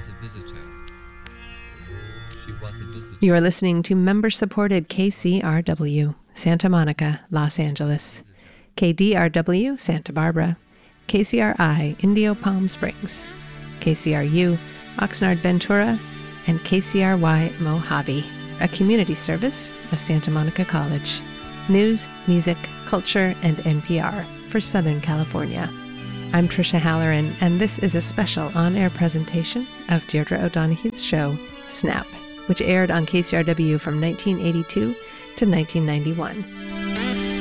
You are listening to member-supported KCRW, Santa Monica, Los Angeles, KDRW, Santa Barbara, KCRI, Indio Palm Springs, KCRU, Oxnard Ventura, and KCRY Mojave, a community service of Santa Monica College. News, music, culture, and NPR for Southern California. I'm Tricia Halloran, and this is a special on-air presentation of Deirdre O'Donoghue's show, Snap, which aired on KCRW from 1982 to 1991.